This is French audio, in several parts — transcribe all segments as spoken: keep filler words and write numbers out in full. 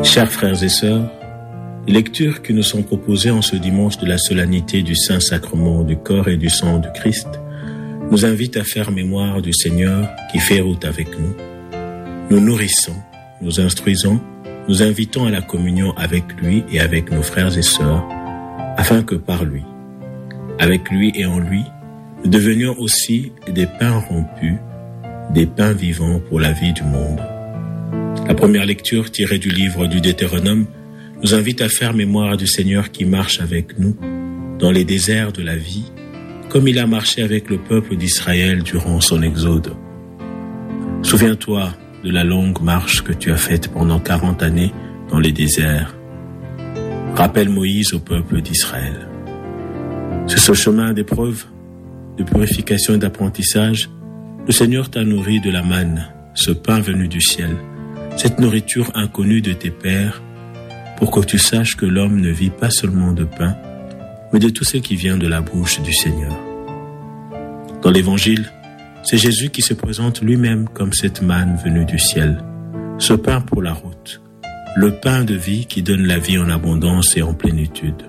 Chers frères et sœurs, les lectures qui nous sont proposées en ce dimanche de la solennité du Saint-Sacrement du corps et du sang du Christ nous invitent à faire mémoire du Seigneur qui fait route avec nous, nous nourrissant, nous instruisant, nous invitons à la communion avec lui et avec nos frères et sœurs, afin que par lui, avec lui et en lui, nous devenions aussi des pains rompus, des pains vivants pour la vie du monde. La première lecture tirée du livre du Deutéronome nous invite à faire mémoire du Seigneur qui marche avec nous dans les déserts de la vie, comme il a marché avec le peuple d'Israël durant son exode. Souviens-toi de la longue marche que tu as faite pendant quarante années dans les déserts. Rappelle Moïse au peuple d'Israël. Sur ce chemin d'épreuve, de purification et d'apprentissage, le Seigneur t'a nourri de la manne, ce pain venu du ciel, cette nourriture inconnue de tes pères, pour que tu saches que l'homme ne vit pas seulement de pain, mais de tout ce qui vient de la bouche du Seigneur. Dans l'Évangile, c'est Jésus qui se présente lui-même comme cette manne venue du ciel, ce pain pour la route, le pain de vie qui donne la vie en abondance et en plénitude.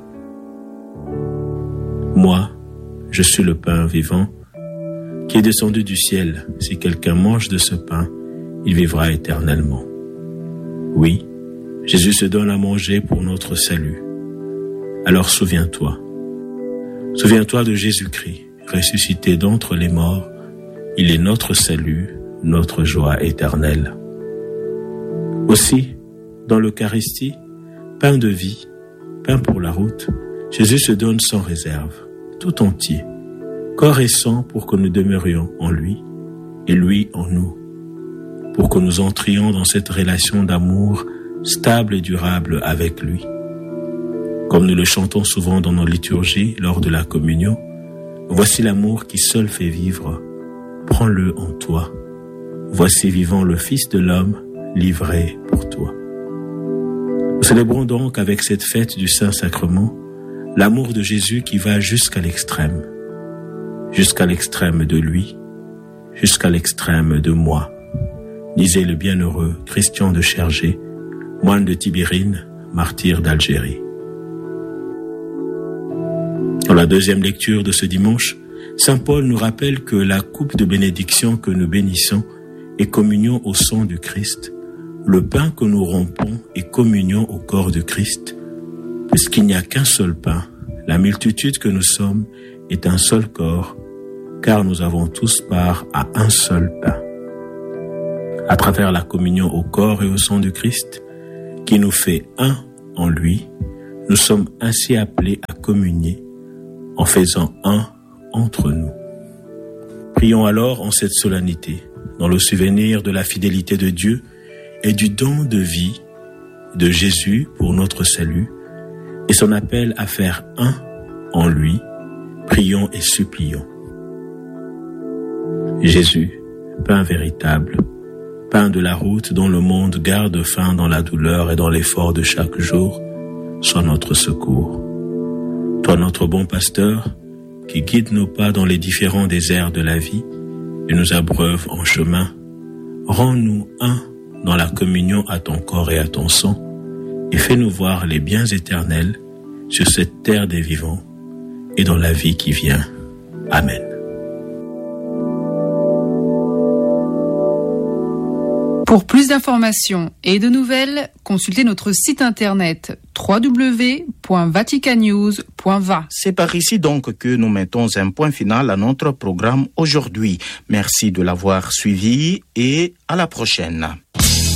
Moi, je suis le pain vivant qui est descendu du ciel. Si quelqu'un mange de ce pain, il vivra éternellement. Oui, Jésus se donne à manger pour notre salut. Alors souviens-toi. Souviens-toi de Jésus-Christ, ressuscité d'entre les morts. Il est notre salut, notre joie éternelle. Aussi, dans l'Eucharistie, pain de vie, pain pour la route, Jésus se donne sans réserve, tout entier, corps et sang pour que nous demeurions en lui et lui en nous, pour que nous entrions dans cette relation d'amour stable et durable avec lui. Comme nous le chantons souvent dans nos liturgies lors de la communion, voici l'amour qui seul fait vivre, prends-le en toi. Voici vivant le Fils de l'homme, livré pour toi. Nous célébrons donc avec cette fête du Saint-Sacrement l'amour de Jésus qui va jusqu'à l'extrême, jusqu'à l'extrême de lui, jusqu'à l'extrême de moi, disait le bienheureux Christian de Chergé, moine de Tibérine, martyr d'Algérie. Dans la deuxième lecture de ce dimanche, saint Paul nous rappelle que la coupe de bénédiction que nous bénissons est communion au sang du Christ, le pain que nous rompons est communion au corps de Christ, puisqu'il n'y a qu'un seul pain, la multitude que nous sommes est un seul corps, car nous avons tous part à un seul pain. À travers la communion au corps et au sang du Christ, qui nous fait un en lui, nous sommes ainsi appelés à communier en faisant un entre nous. Prions alors en cette solennité, dans le souvenir de la fidélité de Dieu et du don de vie de Jésus pour notre salut et son appel à faire un en lui, prions et supplions. Jésus, pain véritable, pain de la route dont le monde garde faim dans la douleur et dans l'effort de chaque jour, sois notre secours. Toi notre bon pasteur, qui guide nos pas dans les différents déserts de la vie et nous abreuve en chemin, rends-nous un dans la communion à ton corps et à ton sang, et fais-nous voir les biens éternels sur cette terre des vivants et dans la vie qui vient. Amen. Pour plus d'informations et de nouvelles, consultez notre site internet w w w point vatican news point v a. C'est par ici donc que nous mettons un point final à notre programme aujourd'hui. Merci de l'avoir suivi et à la prochaine.